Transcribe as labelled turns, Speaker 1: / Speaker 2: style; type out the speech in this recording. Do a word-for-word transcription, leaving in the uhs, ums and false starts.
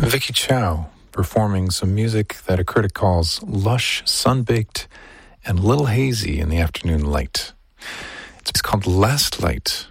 Speaker 1: Vicky Chow performing some music that a critic calls lush, sun-baked, and a little hazy in the afternoon light. It's called Last Light